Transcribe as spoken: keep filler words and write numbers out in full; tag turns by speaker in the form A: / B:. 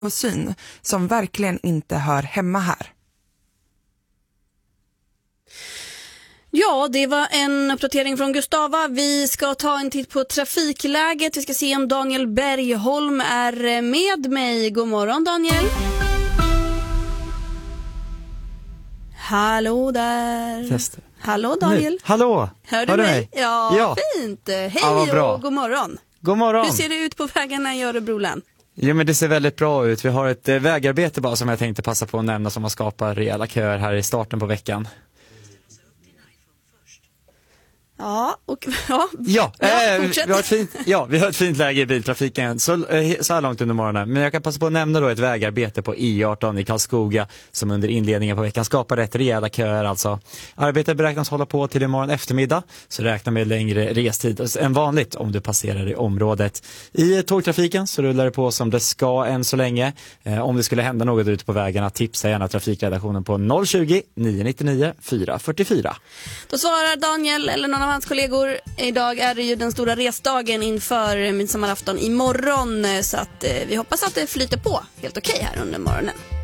A: och syn som verkligen inte hör hemma här.
B: Ja, det var en uppdatering från Gustava. Vi ska ta en titt på trafikläget. Vi ska se om Daniel Bergholm är med mig. God morgon, Daniel. Hallå där.
C: Tester.
B: Hallå, Daniel.
C: Nu. Hallå.
B: Hör du
C: Hör du
B: mig?
C: mig?
B: Ja,
C: Ja.
B: fint. Hej
C: Ja, bra.
B: och god morgon.
C: God morgon.
B: Hur ser det ut på vägarna i Örebro län?
C: Jo, men det ser väldigt bra ut. Vi har ett eh, vägarbete bara som jag tänkte passa på att nämna som har skapat rejäla köer här i starten på veckan.
B: Ja, och ja,
C: Ja,
B: ja
C: eh,
B: fortsätt.
C: vi har ett fint, ja, vi har ett fint läge i biltrafiken så, eh, så här långt under morgonen. Men jag kan passa på att nämna då ett vägarbete på E arton i Karlskoga som under inledningen på veckan skapar rätt rejäla köer. Alltså. Arbetet beräknas hålla på till imorgon eftermiddag, så räkna med längre restid än vanligt om du passerar i området. I tågtrafiken så rullar det på som det ska än så länge. Eh, om det skulle hända något ute på vägarna, tipsa gärna trafikredaktionen på noll tjugo, nio nittionio, fyra fyrtiofyra.
B: Då svarar Daniel eller någon av hans kollegor. Idag är det ju den stora resdagen inför midsommarafton imorgon, så att eh, vi hoppas att det flyter på helt okej här under morgonen.